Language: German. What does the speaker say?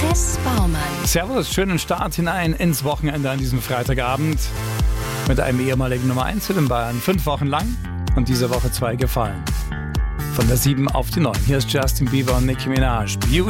S. Baumann. Servus, schönen Start hinein ins Wochenende an diesem Freitagabend mit einem ehemaligen Nummer 1 für den Bayern. 5 Wochen lang und diese Woche 2 gefallen. Von der 7 auf die 9. Hier ist Justin Bieber und Nicki Minaj.